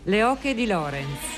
Le oche di Lorenz.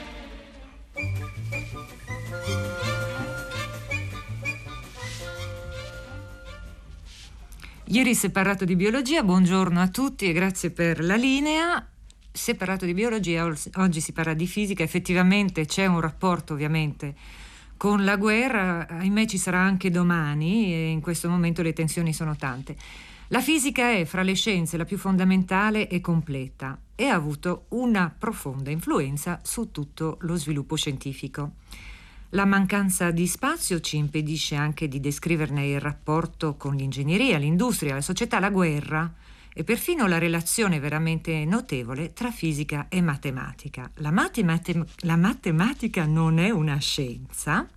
Ieri si è parlato di biologia, buongiorno a tutti e grazie per la linea. Si è parlato di biologia, oggi si parla di fisica. Effettivamente c'è un rapporto ovviamente con la guerra, ahimè ci sarà anche domani e in questo momento le tensioni sono tante. La fisica è fra le scienze la più fondamentale e completa e ha avuto una profonda influenza su tutto lo sviluppo scientifico. La mancanza di spazio ci impedisce anche di descriverne il rapporto con l'ingegneria, l'industria, la società, la guerra e perfino la relazione veramente notevole tra fisica e matematica. La matematica non è una scienza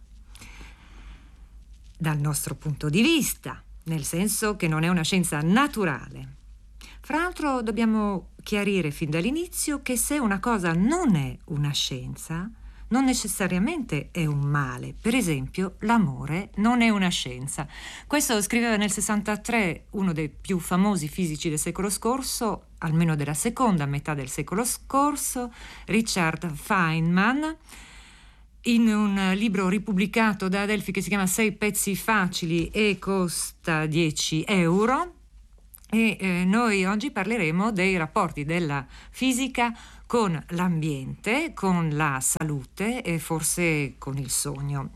dal nostro punto di vista, nel senso che non è una scienza naturale. Fra l'altro dobbiamo chiarire fin dall'inizio che se una cosa non è una scienza, non necessariamente è un male. Per esempio, l'amore non è una scienza. Questo scriveva nel 63 uno dei più famosi fisici del secolo scorso, almeno della seconda metà del secolo scorso, Richard Feynman, in un libro ripubblicato da Adelphi che si chiama 6 pezzi facili e costa 10 euro. E noi oggi parleremo dei rapporti della fisica con l'ambiente, con la salute e forse con il sogno.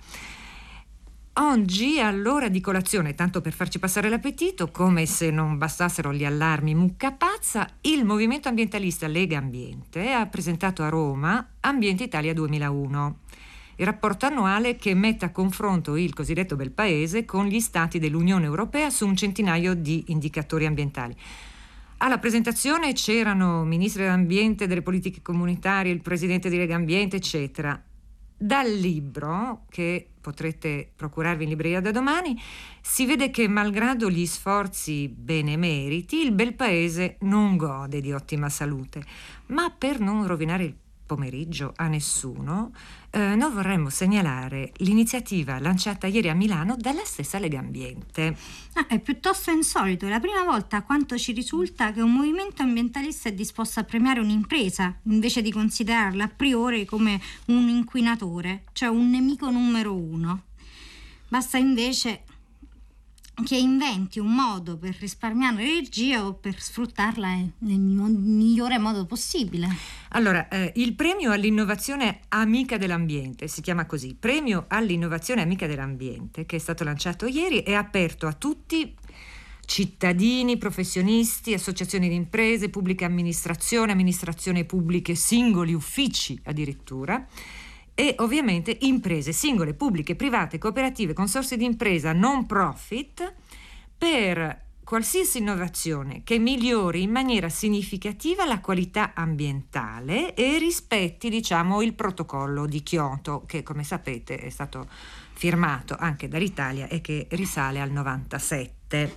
Oggi all'ora di colazione, tanto per farci passare l'appetito, come se non bastassero gli allarmi mucca pazza, il movimento ambientalista Lega Ambiente ha presentato a Roma Ambiente Italia 2001. Il rapporto annuale che mette a confronto il cosiddetto bel paese con gli stati dell'Unione Europea su un centinaio di indicatori ambientali. Alla presentazione c'erano ministri dell'ambiente, delle politiche comunitarie, il presidente di Lega Ambiente, eccetera. Dal libro, che potrete procurarvi in libreria da domani, si vede che malgrado gli sforzi benemeriti, il bel paese non gode di ottima salute. Ma per non rovinare il pomeriggio a nessuno, noi vorremmo segnalare l'iniziativa lanciata ieri a Milano dalla stessa Lega Ambiente. È piuttosto insolito, è la prima volta, a quanto ci risulta, che un movimento ambientalista è disposto a premiare un'impresa invece di considerarla a priori come un inquinatore, cioè un nemico numero uno. Basta invece che inventi un modo per risparmiare energia o per sfruttarla nel migliore modo possibile. Allora, il premio all'innovazione amica dell'ambiente, si chiama così, premio all'innovazione amica dell'ambiente, che è stato lanciato ieri, è aperto a tutti, cittadini, professionisti, associazioni di imprese, pubblica amministrazione pubbliche, singoli uffici addirittura, e ovviamente imprese singole, pubbliche, private, cooperative, consorzi di impresa, non profit, per qualsiasi innovazione che migliori in maniera significativa la qualità ambientale e rispetti, diciamo, il protocollo di Kyoto, che come sapete è stato firmato anche dall'Italia e che risale al 97.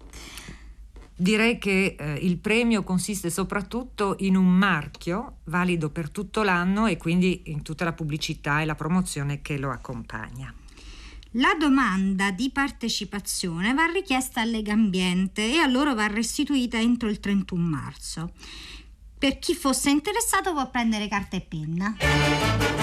Direi che il premio consiste soprattutto in un marchio valido per tutto l'anno e quindi in tutta la pubblicità e la promozione che lo accompagna. La domanda di partecipazione va richiesta a Lega Ambiente e a loro va restituita entro il 31 marzo. Per chi fosse interessato può prendere carta e penna.